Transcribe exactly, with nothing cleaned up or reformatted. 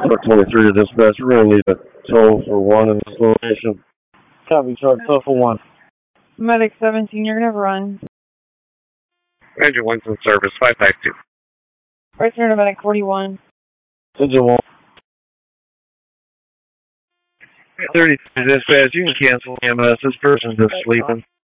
Truck twenty-three to dispatch. We're going to need a tow for one in this location. Copy, truck, tow for one. Medic seventeen, you're going to run. Engine one's in service, five five two. Right turn to Medic forty-one. Engine one. thirty-three dispatch, you can cancel E M S. This person's just sleeping.